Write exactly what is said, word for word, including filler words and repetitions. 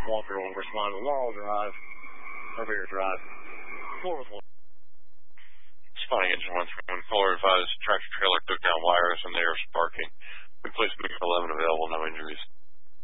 Walker will respond to Laurel Drive, or Bear Drive. four with one. Spawning engine one three one. Caller advised tractor trailer took down wires and they are sparking. We placed M eleven available, no injuries.